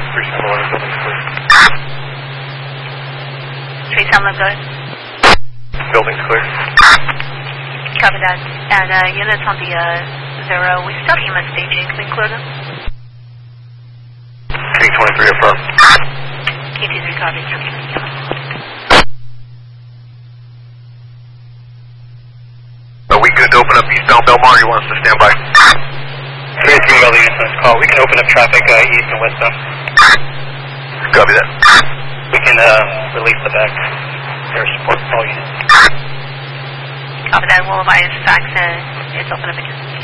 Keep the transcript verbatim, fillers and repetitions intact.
three seven one, building's clear. three seven one, good. Building's clear. Copy that. And uh, units on the uh, zero, we still have E M S staging. Can we clear them? K twenty-three, affirm. K twenty-three, copy. Are we good to open up eastbound Belmar, or you want us to stand by? three three, all the units on this call. We can open up traffic uh, east and westbound. Copy that. We can uh, release the back air support for all units. Copy that. We'll advise fax and it's open up again.